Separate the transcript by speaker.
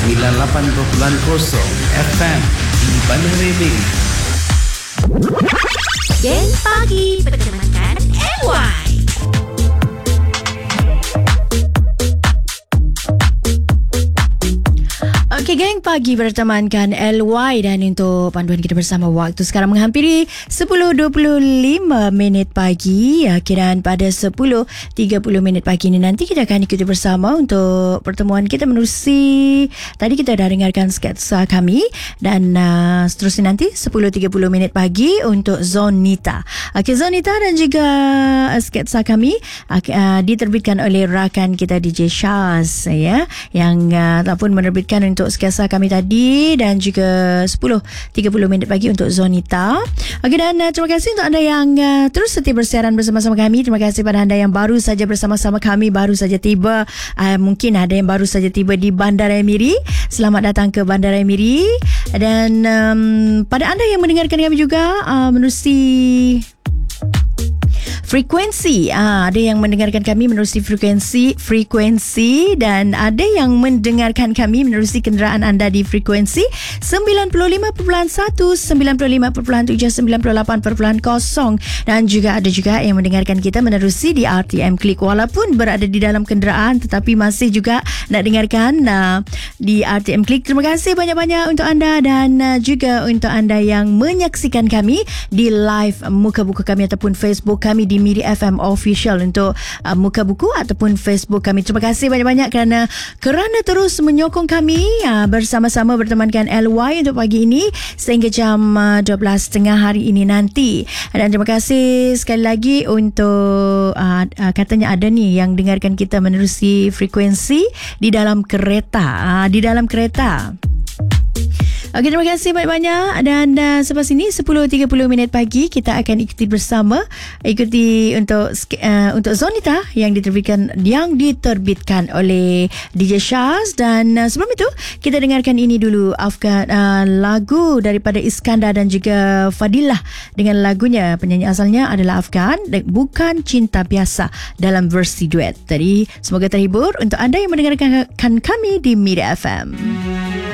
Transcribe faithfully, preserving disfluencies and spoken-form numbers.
Speaker 1: sembilan puluh lapan perpuluhan kosong F M di Bandar Raya.
Speaker 2: Geng Pagi Pertemanan L Y.
Speaker 3: Okey, geng pagi bertemankan L Y dan untuk panduan kita bersama waktu sekarang menghampiri sepuluh dua puluh lima minit pagi. Kiraan pada sepuluh tiga puluh minit pagi ini nanti kita akan ikuti bersama untuk pertemuan kita menerusi. Tadi kita dah dengarkan sketsa kami dan uh, seterusnya nanti sepuluh tiga puluh minit pagi untuk Zonita. Okey, Zonita dan juga uh, sketsa kami uh, uh, diterbitkan oleh rakan kita D J Shaz ya, yang uh, ataupun menerbitkan untuk sketsa kami tadi dan juga sepuluh tiga puluh minit pagi untuk Zonita. Okey, dan uh, terima kasih untuk anda yang uh, terus setia bersiaran bersama-sama kami. Terima kasih pada anda yang baru saja bersama-sama kami, baru saja tiba. Uh, mungkin ada yang baru saja tiba di Bandar Raya Miri. Selamat datang ke Bandar Raya Miri. Dan um, pada anda yang mendengarkan kami juga uh, menerusi frekuensi, ah, ada yang mendengarkan kami menerusi frekuensi frekuensi dan ada yang mendengarkan kami menerusi kenderaan anda di frekuensi sembilan puluh lima perpuluhan satu, sembilan puluh lima perpuluhan tujuh, sembilan puluh lapan perpuluhan kosong dan juga ada juga yang mendengarkan kita menerusi di R T M Klik walaupun berada di dalam kenderaan tetapi masih juga nak dengarkan uh, di R T M Klik. Terima kasih banyak-banyak untuk anda dan uh, juga untuk anda yang menyaksikan kami di live muka buku kami ataupun Facebook kami di Miri F M Official untuk uh, muka buku ataupun Facebook kami. Terima kasih banyak-banyak kerana kerana terus menyokong kami uh, bersama-sama bertemankan L Y untuk pagi ini sehingga jam uh, dua belas tiga puluh hari ini nanti. Dan terima kasih sekali lagi untuk uh, uh, katanya ada ni yang dengarkan kita menerusi frekuensi di dalam kereta, uh, di dalam kereta. Okey, terima kasih banyak-banyak dan uh, selepas ini sepuluh tiga puluh minit pagi kita akan ikuti bersama ikuti untuk uh, untuk Zonita yang diterbitkan yang diterbitkan oleh D J Shaz dan uh, sebelum itu kita dengarkan ini dulu Afgan uh, lagu daripada Iskandar dan juga Fadilah dengan lagunya, penyanyi asalnya adalah Afgan, Bukan Cinta Biasa dalam versi duet. Jadi semoga terhibur untuk anda yang mendengarkan kami di Miri F M.